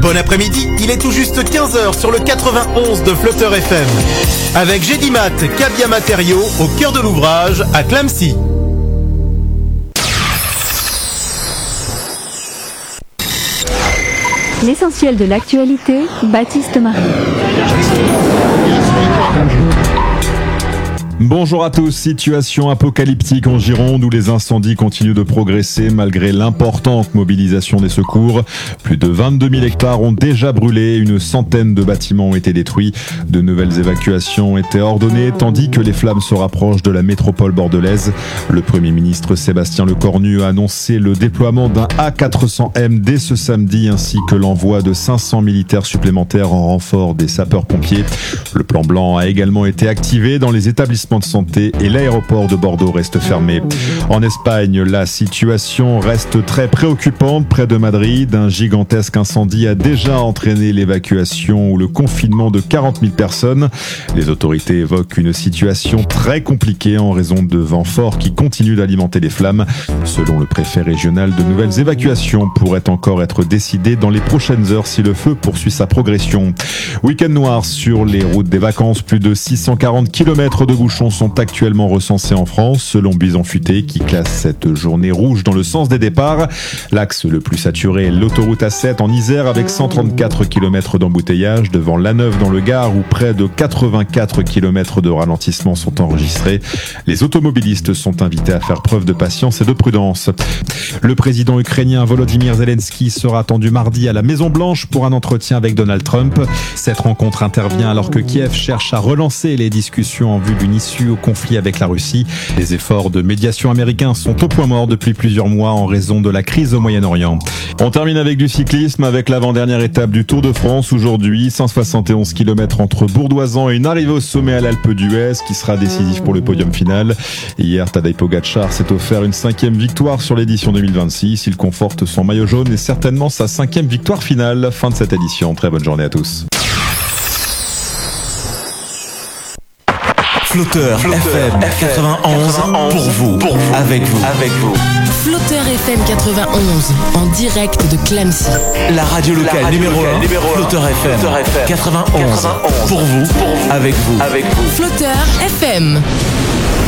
Bon après-midi, il est tout juste 15h sur le 91 de Flutter FM. Avec Gédimat, Cabia Matériaux, au cœur de l'ouvrage, à Clamecy. L'essentiel de l'actualité, Baptiste Marie. Bonjour à tous. Situation apocalyptique en Gironde où les incendies continuent de progresser malgré l'importante mobilisation des secours. Plus de 22 000 hectares ont déjà brûlé, une centaine de bâtiments ont été détruits. De nouvelles évacuations ont été ordonnées tandis que les flammes se rapprochent de la métropole bordelaise. Le Premier ministre Sébastien Lecornu a annoncé le déploiement d'un A400M dès ce samedi ainsi que l'envoi de 500 militaires supplémentaires en renfort des sapeurs-pompiers. Le plan blanc a également été activé dans les établissements de santé et l'aéroport de Bordeaux reste fermé. En Espagne, la situation reste très préoccupante. Près de Madrid, un gigantesque incendie a déjà entraîné l'évacuation ou le confinement de 40 000 personnes. Les autorités évoquent une situation très compliquée en raison de vents forts qui continuent d'alimenter les flammes. Selon le préfet régional, de nouvelles évacuations pourraient encore être décidées dans les prochaines heures si le feu poursuit sa progression. Week-end noir sur les routes des vacances. Plus de 640 km de bouchons sont actuellement recensés en France, selon Bison Futé, qui classe cette journée rouge dans le sens des départs. L'axe le plus saturé est l'autoroute A7 en Isère, avec 134 km d'embouteillage devant La Neuve dans le Gard, où près de 84 km de ralentissement sont enregistrés. Les automobilistes sont invités à faire preuve de patience et de prudence. Le président ukrainien Volodymyr Zelensky sera attendu mardi à la Maison-Blanche pour un entretien avec Donald Trump. Cette rencontre intervient alors que Kiev cherche à relancer les discussions en vue d'une issue au conflit avec la Russie. Les efforts de médiation américains sont au point mort depuis plusieurs mois en raison de la crise au Moyen-Orient. On termine avec du cyclisme avec l'avant-dernière étape du Tour de France aujourd'hui. 171 km entre Bourdoisan et une arrivée au sommet à l'Alpe d'Huez qui sera décisif pour le podium final. Hier, Tadej Pogačar s'est offert une 5e victoire sur l'édition 2026. Il conforte son maillot jaune et certainement sa 5e victoire finale. Fin de cette édition. Très bonne journée à tous. Flutter FM 91 pour vous, avec vous. Flutter FM 91 en direct de Clamecy. La radio locale numéro 1, Flutter FM 91 pour vous, avec vous. Flutter FM.